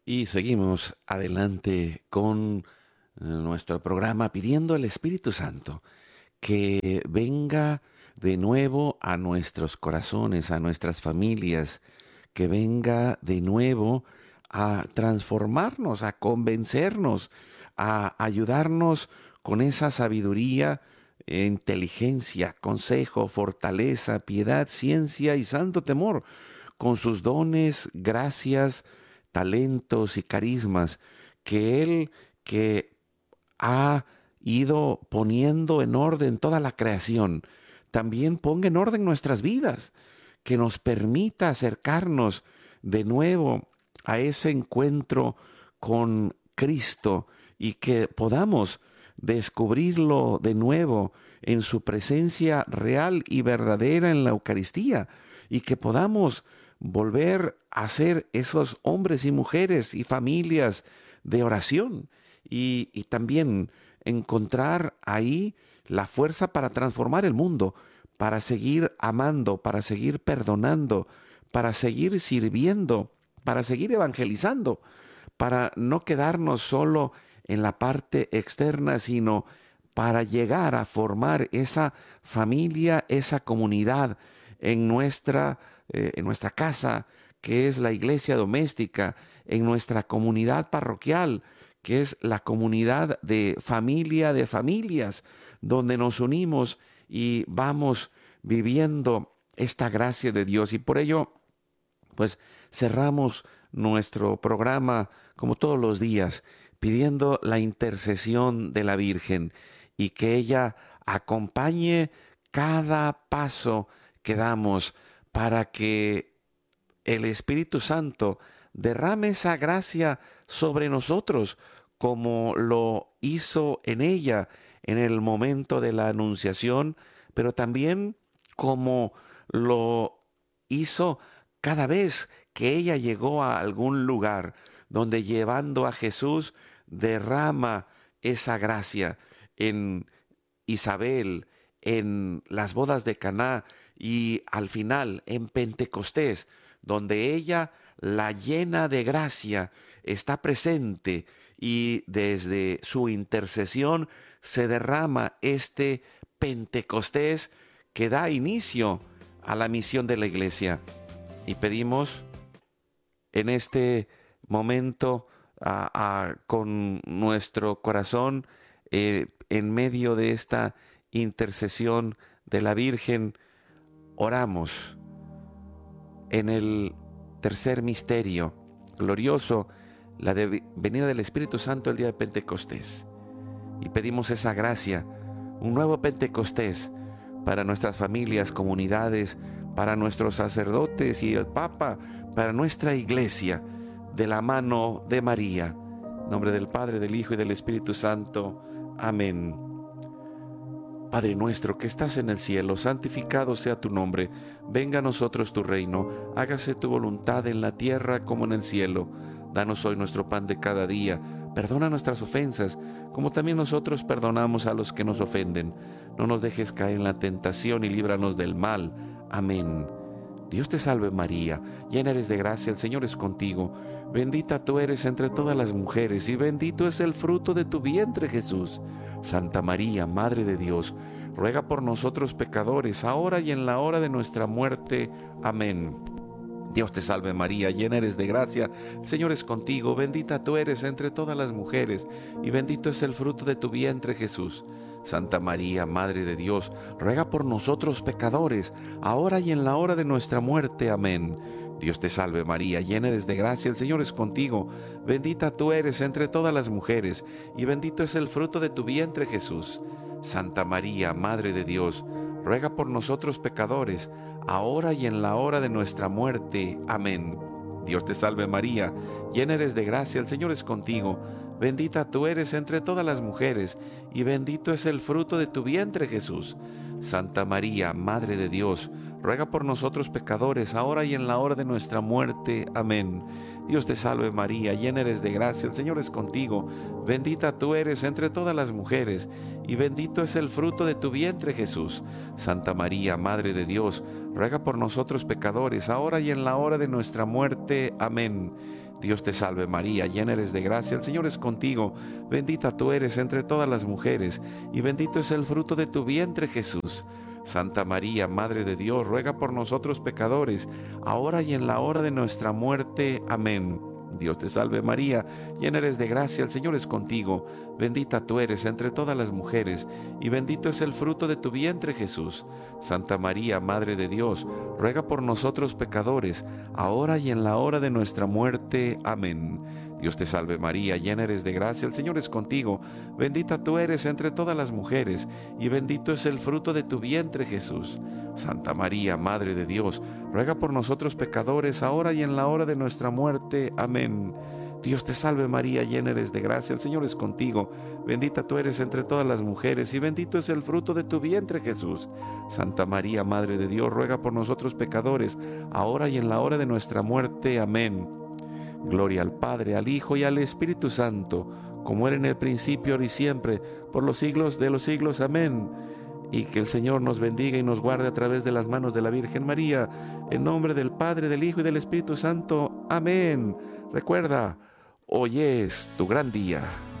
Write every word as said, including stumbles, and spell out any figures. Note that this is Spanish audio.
Y seguimos adelante con eh, nuestro programa pidiendo al Espíritu Santo que venga de nuevo a nuestros corazones, a nuestras familias, que venga de nuevo a transformarnos, a convencernos, a ayudarnos con esa sabiduría, eh, inteligencia, consejo, fortaleza, piedad, ciencia y santo temor, con sus dones, gracias, talentos y carismas que Él, que ha ido poniendo en orden toda la creación, también ponga en orden nuestras vidas, que nos permita acercarnos de nuevo a ese encuentro con Cristo y que podamos descubrirlo de nuevo en su presencia real y verdadera en la Eucaristía y que podamos volver a ser esos hombres y mujeres y familias de oración y, y también encontrar ahí la fuerza para transformar el mundo, para seguir amando, para seguir perdonando, para seguir sirviendo, para seguir evangelizando, para no quedarnos solo en la parte externa, sino para llegar a formar esa familia, esa comunidad en nuestra, eh, en nuestra casa, que es la iglesia doméstica, en nuestra comunidad parroquial, que es la comunidad de familia de familias, donde nos unimos y vamos viviendo esta gracia de Dios. Y por ello, pues cerramos nuestro programa como todos los días, pidiendo la intercesión de la Virgen y que ella acompañe cada paso que damos para que el Espíritu Santo derrame esa gracia sobre nosotros, como lo hizo en ella en el momento de la Anunciación, pero también como lo hizo cada vez que ella llegó a algún lugar donde llevando a Jesús derrama esa gracia en Isabel, en las bodas de Caná y al final en Pentecostés, donde ella, la llena de gracia, está presente y desde su intercesión se derrama este Pentecostés que da inicio a la misión de la iglesia. Y pedimos en este momento a- a- con nuestro corazón eh, en medio de esta intercesión de la Virgen, oramos en el tercer misterio glorioso, la de venida del Espíritu Santo el día de Pentecostés. Y pedimos esa gracia, un nuevo Pentecostés para nuestras familias, comunidades, para nuestros sacerdotes y el Papa, para nuestra iglesia, de la mano de María. En nombre del Padre, del Hijo y del Espíritu Santo. Amén. Padre nuestro que estás en el cielo, santificado sea tu nombre. Venga a nosotros tu reino. Hágase tu voluntad en la tierra como en el cielo. Danos hoy nuestro pan de cada día. Perdona nuestras ofensas, como también nosotros perdonamos a los que nos ofenden. No nos dejes caer en la tentación y líbranos del mal. Amén. Dios te salve María, llena eres de gracia, el Señor es contigo. Bendita tú eres entre todas las mujeres y bendito es el fruto de tu vientre Jesús. Santa María, Madre de Dios, ruega por nosotros pecadores, ahora y en la hora de nuestra muerte. Amén. Dios te salve María, llena eres de gracia, el Señor es contigo, bendita tú eres entre todas las mujeres, y bendito es el fruto de tu vientre Jesús. Santa María, Madre de Dios, ruega por nosotros pecadores, ahora y en la hora de nuestra muerte. Amén. Dios te salve María, llena eres de gracia, el Señor es contigo, bendita tú eres entre todas las mujeres, y bendito es el fruto de tu vientre Jesús. Santa María, Madre de Dios, ruega por nosotros pecadores, ahora y en la hora de nuestra muerte. Amén. Dios te salve María, llena eres de gracia, el Señor es contigo, bendita tú eres entre todas las mujeres, y bendito es el fruto de tu vientre Jesús. Santa María, Madre de Dios, ruega por nosotros pecadores, ahora y en la hora de nuestra muerte. Amén. Dios te salve María, llena eres de gracia, el Señor es contigo, bendita tú eres entre todas las mujeres, y bendito es el fruto de tu vientre Jesús. Santa María, Madre de Dios, ruega por nosotros pecadores, ahora y en la hora de nuestra muerte. Amén. Dios te salve María, llena eres de gracia, el Señor es contigo, bendita tú eres entre todas las mujeres, y bendito es el fruto de tu vientre Jesús. Santa María, Madre de Dios, ruega por nosotros pecadores, ahora y en la hora de nuestra muerte. Amén. Dios te salve María, llena eres de gracia, el Señor es contigo, bendita tú eres entre todas las mujeres, y bendito es el fruto de tu vientre Jesús. Santa María, Madre de Dios, ruega por nosotros pecadores, ahora y en la hora de nuestra muerte. Amén. Dios te salve María, llena eres de gracia, el Señor es contigo, bendita tú eres entre todas las mujeres, y bendito es el fruto de tu vientre Jesús. Santa María, Madre de Dios, ruega por nosotros pecadores, ahora y en la hora de nuestra muerte. Amén. Dios te salve María, llena eres de gracia, el Señor es contigo, bendita tú eres entre todas las mujeres, y bendito es el fruto de tu vientre Jesús. Santa María, Madre de Dios, ruega por nosotros pecadores, ahora y en la hora de nuestra muerte. Amén. Gloria al Padre, al Hijo y al Espíritu Santo, como era en el principio, ahora y siempre, por los siglos de los siglos. Amén. Y que el Señor nos bendiga y nos guarde a través de las manos de la Virgen María, en nombre del Padre, del Hijo y del Espíritu Santo. Amén. Recuerda, hoy es tu gran día.